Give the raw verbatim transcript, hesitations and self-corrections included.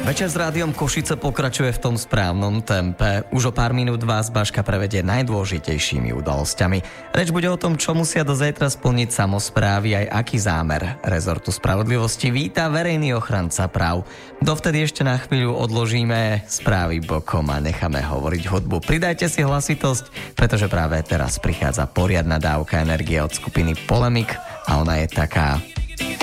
Večer s rádiom Košice pokračuje v tom správnom tempe. Už o pár minút vás Baška prevedie najdôležitejšími udalosťami. Reč bude o tom, čo musia do zajtra splniť samosprávy, aj aký zámer rezortu spravodlivosti víta verejný ochranca práv. Dovtedy ešte na chvíľu odložíme správy bokom a necháme hovoriť hudbu. Pridajte si hlasitosť, pretože práve teraz prichádza poriadna dávka energie od skupiny Polemik a ona je taká